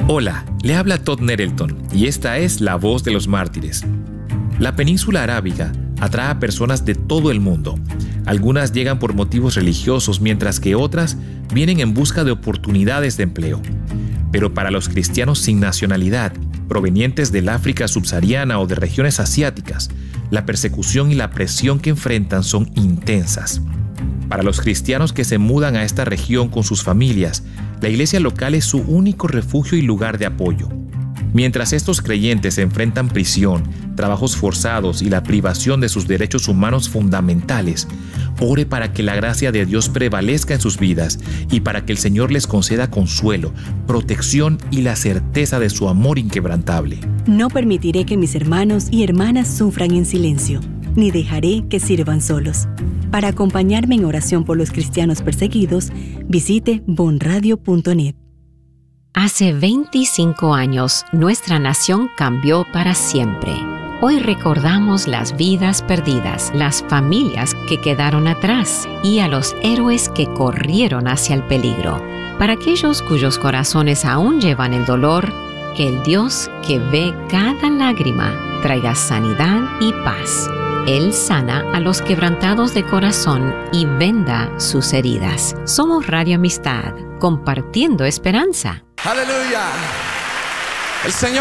Hola, le habla Todd Nettleton y esta es La Voz de los Mártires. La península arábiga atrae a personas de todo el mundo. Algunas llegan por motivos religiosos, mientras que otras vienen en busca de oportunidades de empleo. Pero para los cristianos sin nacionalidad, provenientes del África subsahariana o de regiones asiáticas, la persecución y la presión que enfrentan son intensas. Para los cristianos que se mudan a esta región con sus familias, la iglesia local es su único refugio y lugar de apoyo. Mientras estos creyentes enfrentan prisión, trabajos forzados y la privación de sus derechos humanos fundamentales, ore para que la gracia de Dios prevalezca en sus vidas y para que el Señor les conceda consuelo, protección y la certeza de su amor inquebrantable. No permitiré que mis hermanos y hermanas sufran en silencio, ni dejaré que sirvan solos. Para acompañarme en oración por los cristianos perseguidos, visite bonradio.net. Hace 25 años, nuestra nación cambió para siempre. Hoy recordamos las vidas perdidas, las familias que quedaron atrás y a los héroes que corrieron hacia el peligro. Para aquellos cuyos corazones aún llevan el dolor, que el Dios que ve cada lágrima traiga sanidad y paz. Él sana a los quebrantados de corazón y venda sus heridas. Somos Radio Amistad, compartiendo esperanza. ¡Aleluya! El Señor